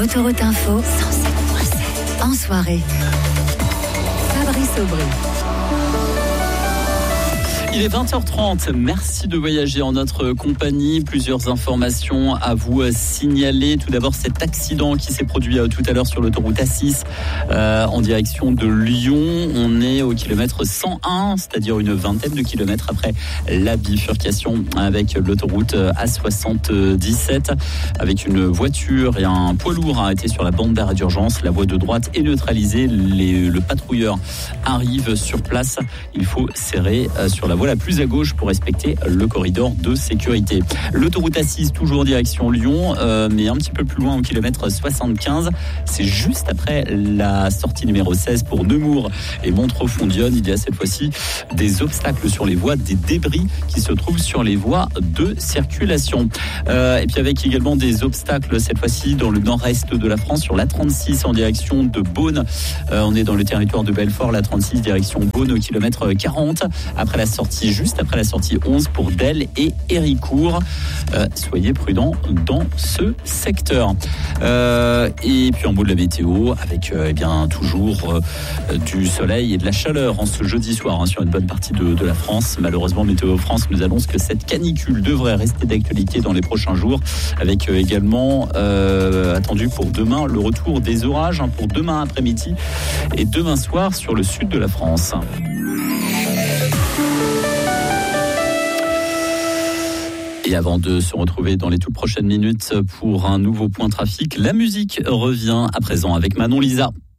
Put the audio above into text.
Autoroute Info 107.7 en soirée. Fabrice Aubry. Il est 20h30, merci de voyager en notre compagnie. Plusieurs informations à vous signaler. Tout d'abord, cet accident qui s'est produit tout à l'heure sur l'autoroute A6 en direction de Lyon. On est au kilomètre 101, c'est-à-dire une vingtaine de kilomètres après la bifurcation avec l'autoroute A77, avec une voiture et un poids lourd arrêté sur la bande d'arrêt d'urgence. La voie de droite est neutralisée. Le patrouilleur arrive sur place. Il faut serrer sur la voie la plus à gauche pour respecter le corridor de sécurité. L'autoroute A6 toujours direction Lyon, mais un petit peu plus loin au kilomètre 75. C'est juste après la sortie numéro 16 pour Nemours et Montreux-Fondione. Il y a cette fois-ci des obstacles sur les voies, des débris qui se trouvent sur les voies de circulation. Et puis avec également des obstacles cette fois-ci dans le nord-est de la France sur l'A36 en direction de Beaune. On est dans le territoire de Belfort, l'A36 direction Beaune au kilomètre 40. Juste après la sortie 11 pour Delle et Héricourt. Soyez prudents dans ce secteur. Et puis en bout de la météo, avec toujours du soleil et de la chaleur en ce jeudi soir sur une bonne partie de la France. Malheureusement, Météo France nous annonce que cette canicule devrait rester d'actualité dans les prochains jours, avec également attendu pour demain le retour des orages pour demain après-midi et demain soir sur le sud de la France. Et avant de se retrouver dans les toutes prochaines minutes pour un nouveau point trafic, la musique revient à présent avec Manon Lisa.